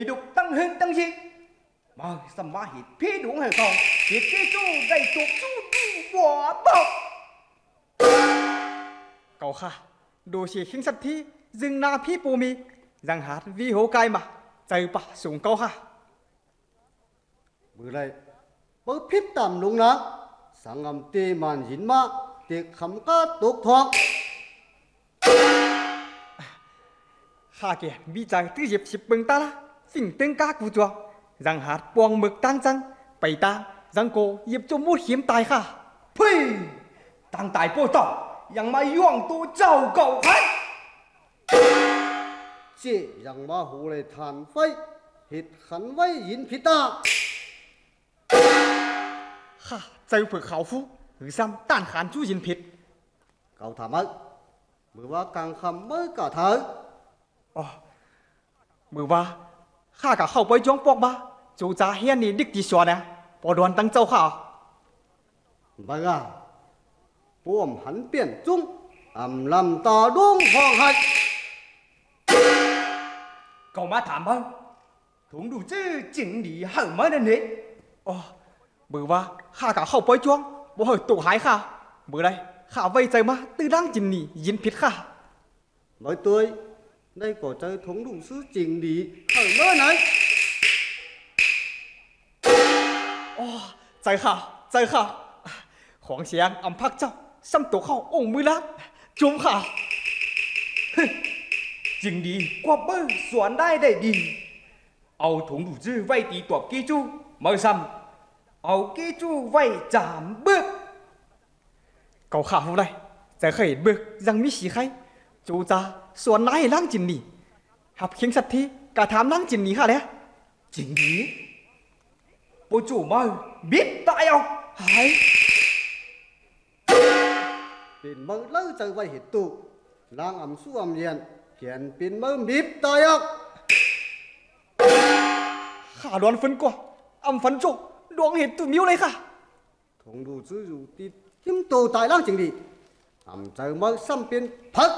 đục tăng hơn tăng gì mà sầm ma hít phi đúng hay không hít cái chú đầy tục chú đi bỏ bọc cậu kha đồ sĩ khinh sắt thi dừng na phi bù mi rằng hát vi hố cai mà chạy bả xuống cậu kha bữa nay bữa phép tạm lung na sang âm tê màn dính ma tiệc khắm cá tốt thoáng kha kìa bị chẳng tư diệp xịp bừng ta la phình tên ca cụ chuông rằng hát buông mực tăng tăng bày ta rằng cô dịp cho một hiếm tài kha phi tăng tài bôi tỏ yang mai yuang tu trâu cậu khách chế rằng ma hồ lệ than phây hít khắn vây dính phí ta kha chạy phở khảo phu hứ xăm tàn khán chú dính phít cậu thả mất bữa ba càng khăm mới cả thở mưa baข้ากับเข้าไปจ้องปอกบ้าจูจ่าเฮียนี่ดิกจีชัวนะพอดวนตั้งเจ้าข้า vâng à buồm hắn biển trung ẩm lầm tà đuông hoàng hạch cậu má thảm hơn thủng đủ chứ chỉnh lý hở mới nên hết mưa baข้ากับเข้าไปจ้องบ่เหยตู่หายข้ามือไรข้าไว้ใจมาตื้อดังจินนี่ยินผิดข้า nói tôi đây có chơi thống đủ sư chỉnh lý hở mơ này ใจข้าใจข้าของเสียงอำพักเจ้าซ้ำตัวเข้าองค์มือลับจุมข้าจริงดีกว่าเบิ้งสวนได้ดีเอาถุงดูจื้อไว้ตีตัวกี้จูเมื่อซ้ำเอากี้จูไว้จามเบิกเก่าข่าวไรจะเคยเห็นเบิกยังมีสีใครจูจ่าสวนนายล้างจินนี่หับเคียงสัตทีกะถามล้างจินนี่ข้าแล้วจริงดีปูจูมาbiết tại ông hãy biển mơ lâu chơi vay hết tụ lang ẩm su ẩm liền kiện biển mơ bíp tay ốc khả đoán phân qua ẩm phấn trộn đoán hết tụ miếu lấy khả thống đủ sư dù tít kim tổ tại lang chỉnh đi ẩm chơi mơ xăm biển phật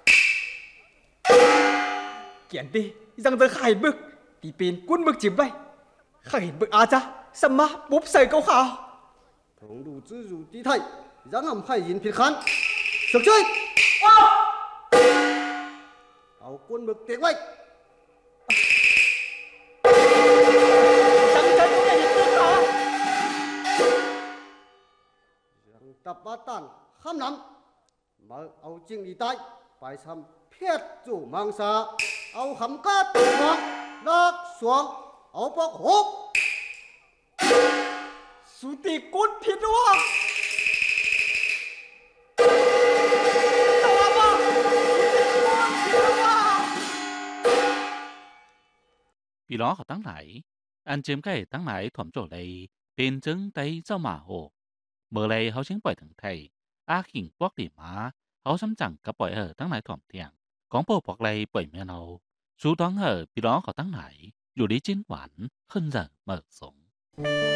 kiện đi rằng giờ khải bực thì bên quân bực chìm bay khải bực à cha xăm má bốp xây câu khả thống đủ sư dù tí thầy giáng ẩm khai dính phiệt khán sực chơi áo quân bực tiếng quay chẳng thấy có thể hiện tượng khả giáng tập bát tàn khám nắm mở áo chinh đi tay phải xăm phiết chủ mang xa áo khắm cát hoàng đắc xuống áo bọc hộp sú tì côn phiệt hoa vì đó họ tăng lại anh chiếm cái tăng lại thẩm chỗ này bên chứng tay cho mà hồ mở lại họ chính bởi thằng thầy hình quốc điểm mà họ sắm chẳng cả bởi ở tăng lại thẩm thiàng có bộ bọc này bởi mẹ nào số đoán ở vì đó họ tăng lại dù đi chiến quản hơn giờ mở sống